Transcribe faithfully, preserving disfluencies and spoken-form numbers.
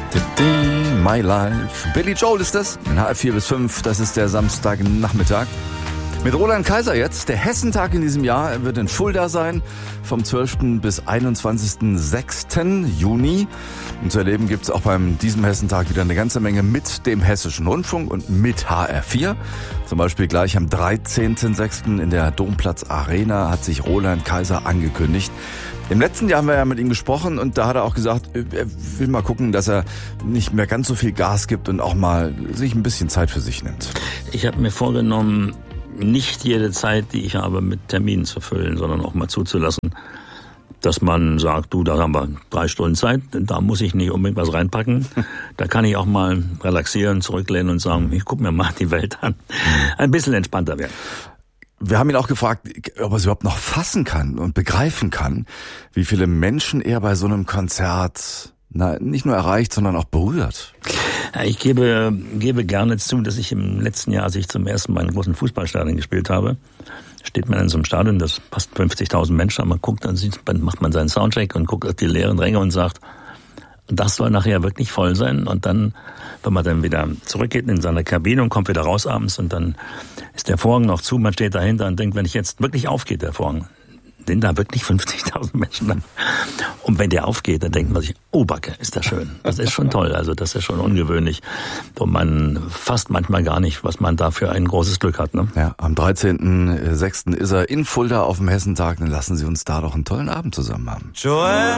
My Life. Billy Joel ist das. In H F vier bis fünf, das ist der Samstagnachmittag. Mit Roland Kaiser jetzt. Der Hessentag in diesem Jahr, er wird in Fulda sein. Vom zwölften bis einundzwanzigsten sechsten Juni. Und zu erleben gibt es auch beim diesem Hessentag wieder eine ganze Menge mit dem Hessischen Rundfunk und mit H R vier. Zum Beispiel gleich am dreizehnten sechsten in der Domplatz Arena hat sich Roland Kaiser angekündigt. Im letzten Jahr haben wir ja mit ihm gesprochen und da hat er auch gesagt, er will mal gucken, dass er nicht mehr ganz so viel Gas gibt und auch mal sich ein bisschen Zeit für sich nimmt. Ich habe mir vorgenommen, nicht jede Zeit, die ich habe, mit Terminen zu füllen, sondern auch mal zuzulassen, dass man sagt, du, da haben wir drei Stunden Zeit, da muss ich nicht unbedingt was reinpacken. Da kann ich auch mal relaxieren, zurücklehnen und sagen, ich gucke mir mal die Welt an. Ein bisschen entspannter werden. Wir haben ihn auch gefragt, ob er es überhaupt noch fassen kann und begreifen kann, wie viele Menschen er bei so einem Konzert na, nicht nur erreicht, sondern auch berührt. Ich gebe, gebe gerne zu, dass ich im letzten Jahr, als ich zum ersten Mal in einem großen Fußballstadion gespielt habe, steht man in so einem Stadion, das passt fünfzigtausend Menschen, man guckt, dann sieht, dann macht man seinen Soundcheck und guckt auf die leeren Ränge und sagt, das soll nachher wirklich voll sein. Und dann, wenn man dann wieder zurückgeht in seine Kabine und kommt wieder raus abends und dann ist der Vorhang noch zu, man steht dahinter und denkt, wenn ich jetzt wirklich aufgeht, der Vorhang, sind da wirklich fünfzigtausend Menschen dann. Und wenn der aufgeht, dann denkt man sich, oh Backe, ist das schön. Das ist schon toll, also das ist schon ungewöhnlich, wo man fast manchmal gar nicht, was man da für ein großes Glück hat. Ne? Ja, am dreizehnten sechsten ist er in Fulda auf dem Hessentag, dann lassen Sie uns da doch einen tollen Abend zusammen haben. Joanna.